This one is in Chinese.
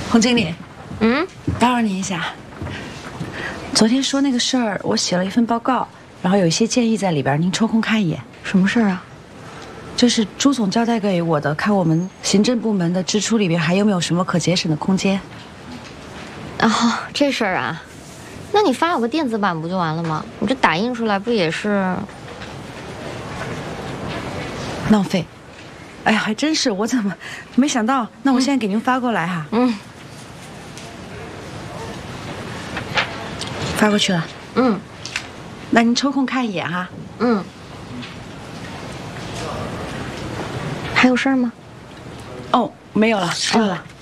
洪经理，打扰您一下。昨天说那个事儿，我写了一份报告，然后有一些建议在里边，您抽空看一眼。 什么事儿啊？ 就是朱总交代给我的，看我们行政部门的支出里边还有没有什么可节省的空间。 哦，这事儿啊，那你发有个电子版不就完了吗？你这打印出来不也是浪费？哎呀，还真是，我怎么没想到？那我现在给您发过来哈。发过去了。那您抽空看一眼哈。 还有事儿吗？ 哦，没有了，没有了。